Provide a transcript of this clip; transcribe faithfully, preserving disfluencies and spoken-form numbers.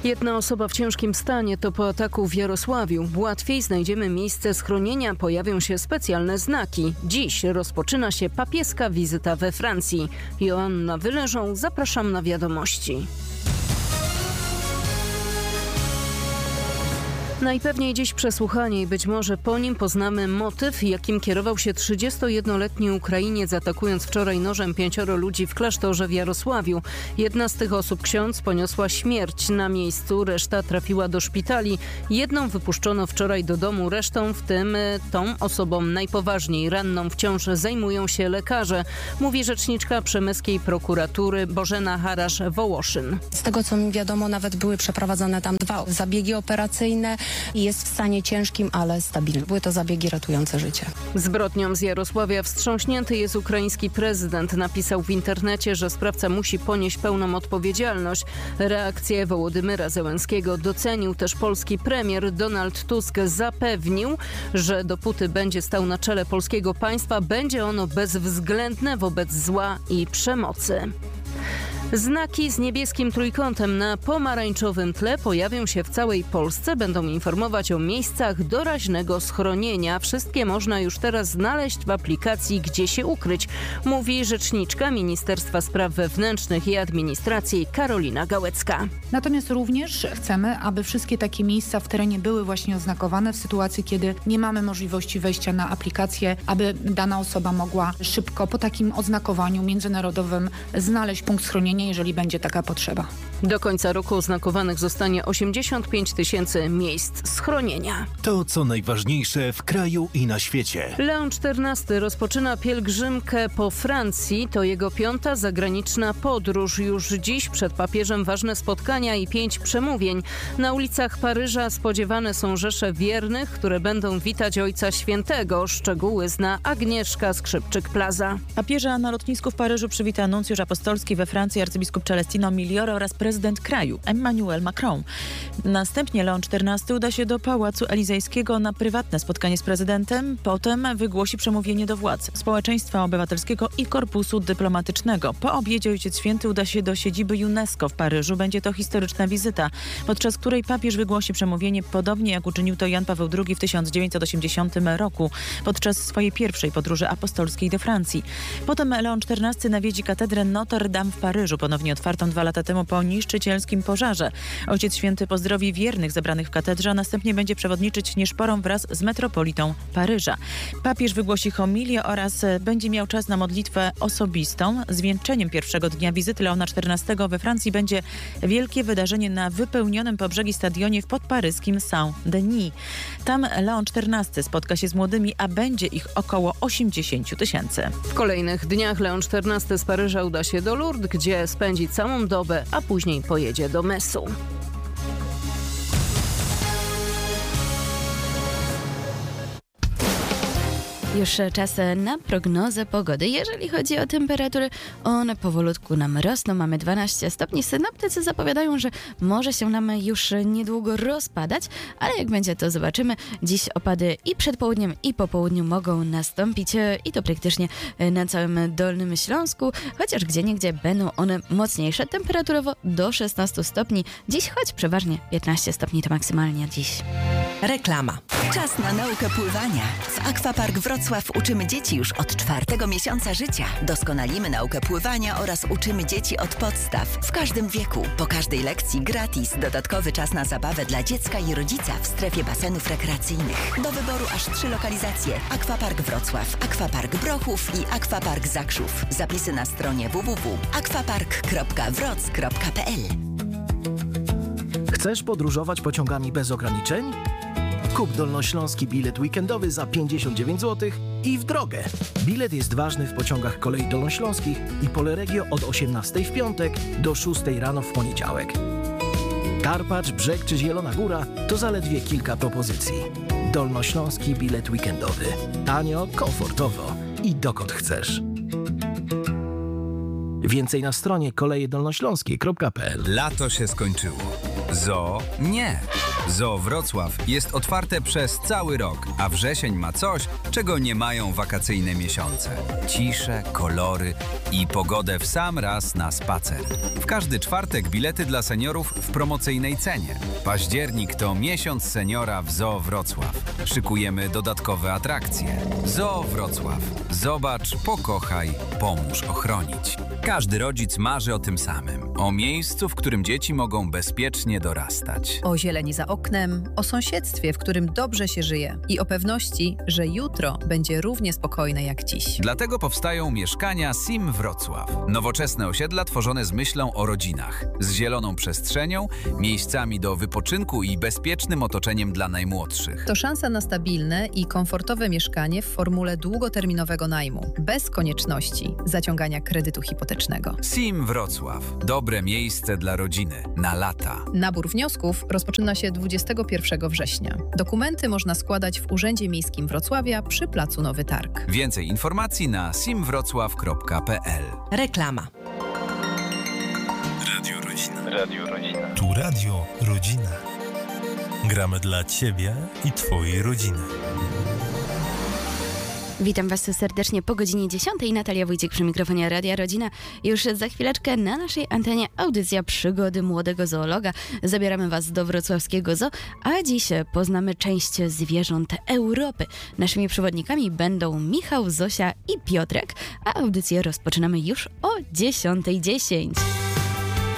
Jedna osoba w ciężkim stanie to po ataku w Jarosławiu. Łatwiej znajdziemy miejsce schronienia, pojawią się specjalne znaki. Dziś rozpoczyna się papieska wizyta we Francji. Joanna Wyleżą, zapraszam na wiadomości. Najpewniej dziś przesłuchanie i być może po nim poznamy motyw, jakim kierował się trzydziestojednoletni Ukrainiec, atakując wczoraj nożem pięcioro ludzi w klasztorze w Jarosławiu. Jedna z tych osób, ksiądz, poniosła śmierć na miejscu, reszta trafiła do szpitali. Jedną wypuszczono wczoraj do domu, resztą, w tym tą osobą najpoważniej ranną wciąż zajmują się lekarze, mówi rzeczniczka przemyskiej prokuratury Bożena Harasz-Wołoszyn. Z tego co mi wiadomo, nawet były przeprowadzone tam dwa zabiegi operacyjne. Jest w stanie ciężkim, ale stabilnym. Były to zabiegi ratujące życie. Zbrodnią z Jarosławia wstrząśnięty jest ukraiński prezydent. Napisał w internecie, że sprawca musi ponieść pełną odpowiedzialność. Reakcję Wołodymyra Zełenskiego docenił też polski premier. Donald Tusk zapewnił, że dopóty będzie stał na czele polskiego państwa, będzie ono bezwzględne wobec zła i przemocy. Znaki z niebieskim trójkątem na pomarańczowym tle pojawią się w całej Polsce. Będą informować o miejscach doraźnego schronienia. Wszystkie można już teraz znaleźć w aplikacji Gdzie się ukryć, mówi rzeczniczka Ministerstwa Spraw Wewnętrznych i Administracji Karolina Gałecka. Natomiast również chcemy, aby wszystkie takie miejsca w terenie były właśnie oznakowane w sytuacji, kiedy nie mamy możliwości wejścia na aplikację, aby dana osoba mogła szybko po takim oznakowaniu międzynarodowym znaleźć punkt schronienia, jeżeli będzie taka potrzeba. Do końca roku oznakowanych zostanie osiemdziesiąt pięć tysięcy miejsc schronienia. To, co najważniejsze w kraju i na świecie. Leon czternasty rozpoczyna pielgrzymkę po Francji. To jego piąta zagraniczna podróż. Już dziś przed papieżem ważne spotkania i pięć przemówień. Na ulicach Paryża spodziewane są rzesze wiernych, które będą witać Ojca Świętego. Szczegóły zna Agnieszka Skrzypczyk-Plaza. Papieża na lotnisku w Paryżu przywita nuncjusz apostolski we Francji arcybiskup Celestino Milioro oraz prezydent kraju Emmanuel Macron. Następnie Leon czternasty uda się do Pałacu Elizejskiego na prywatne spotkanie z prezydentem. Potem wygłosi przemówienie do władz społeczeństwa obywatelskiego i korpusu dyplomatycznego. Po obiedzie Ojciec Święty uda się do siedziby UNESCO w Paryżu. Będzie to historyczna wizyta, podczas której papież wygłosi przemówienie, podobnie jak uczynił to Jan Paweł drugi w tysiąc dziewięćset osiemdziesiątym roku podczas swojej pierwszej podróży apostolskiej do Francji. Potem Leon czternasty nawiedzi katedrę Notre Dame w Paryżu, ponownie otwartą dwa lata temu po niszczycielskim pożarze. Ojciec Święty pozdrowi wiernych zebranych w katedrze, a następnie będzie przewodniczyć nieszporą wraz z metropolitą Paryża. Papież wygłosi homilię oraz będzie miał czas na modlitwę osobistą. Zwieńczeniem pierwszego dnia wizyty Leona czternastego we Francji będzie wielkie wydarzenie na wypełnionym po brzegi stadionie w podparyskim Saint-Denis. Tam Leon czternasty spotka się z młodymi, a będzie ich około osiemdziesiąt tysięcy. W kolejnych dniach Leon czternasty z Paryża uda się do Lourdes, gdzie spędzi całą dobę, a później pojedzie do Messu. Już czas na prognozę pogody. Jeżeli chodzi o temperatury, one powolutku nam rosną. Mamy dwanaście stopni. Synoptycy zapowiadają, że może się nam już niedługo rozpadać, ale jak będzie, to zobaczymy. Dziś opady i przed południem, i po południu mogą nastąpić i to praktycznie na całym Dolnym Śląsku, chociaż gdzieniegdzie będą one mocniejsze. Temperaturowo do szesnastu stopni. Dziś, choć przeważnie piętnaście stopni to maksymalnie dziś. Reklama. Czas na naukę pływania. W Aquapark Wrocław uczymy dzieci już od czwartego miesiąca życia. Doskonalimy naukę pływania oraz uczymy dzieci od podstaw w każdym wieku. Po każdej lekcji gratis dodatkowy czas na zabawę dla dziecka i rodzica w strefie basenów rekreacyjnych. Do wyboru aż trzy lokalizacje. Aquapark Wrocław, Aquapark Brochów i Aquapark Zakrzów. Zapisy na stronie w w w kropka aquapark kropka wroc kropka p l. Chcesz podróżować pociągami bez ograniczeń? Kup dolnośląski bilet weekendowy za pięćdziesiąt dziewięć złotych i w drogę. Bilet jest ważny w pociągach kolei dolnośląskich i Poleregio od osiemnastej w piątek do szóstej rano w poniedziałek. Karpacz, Brzeg czy Zielona Góra to zaledwie kilka propozycji. Dolnośląski bilet weekendowy. Tanio, komfortowo i dokąd chcesz. Więcej na stronie koleje dolnośląskie kropka p l. Lato się skończyło. Zoo nie. Zoo Wrocław jest otwarte przez cały rok, a wrzesień ma coś, czego nie mają wakacyjne miesiące. Ciszę, kolory i pogodę w sam raz na spacer. W każdy czwartek bilety dla seniorów w promocyjnej cenie. Październik to miesiąc seniora w Zoo Wrocław. Szykujemy dodatkowe atrakcje. Zoo Wrocław. Zobacz, pokochaj, pomóż ochronić. Każdy rodzic marzy o tym samym. O miejscu, w którym dzieci mogą bezpiecznie dorastać. O zieleni za oknem, o sąsiedztwie, w którym dobrze się żyje i o pewności, że jutro będzie równie spokojne jak dziś. Dlatego powstają mieszkania Sim Wrocław. Nowoczesne osiedla tworzone z myślą o rodzinach, z zieloną przestrzenią, miejscami do wypoczynku i bezpiecznym otoczeniem dla najmłodszych. To szansa na stabilne i komfortowe mieszkanie w formule długoterminowego najmu, bez konieczności zaciągania kredytu hipotecznego. Sim Wrocław. Dobre miejsce dla rodziny. Na lata. Nabór wniosków rozpoczyna się dwudziestego pierwszego września. Dokumenty można składać w Urzędzie Miejskim Wrocławia przy Placu Nowy Targ. Więcej informacji na simwrocław kropka p l. Reklama. Radio Rodzina. Radio Rodzina. Tu Radio Rodzina. Gramy dla Ciebie i Twojej rodziny. Witam Was serdecznie po godzinie dziesiątej. Natalia Wójcik przy mikrofonie Radia Rodzina. Już za chwileczkę na naszej antenie audycja Przygody Młodego Zoologa. Zabieramy Was do wrocławskiego zoo, a dziś poznamy część zwierząt Europy. Naszymi przewodnikami będą Michał, Zosia i Piotrek, a audycję rozpoczynamy już o dziesiątej dziesięć.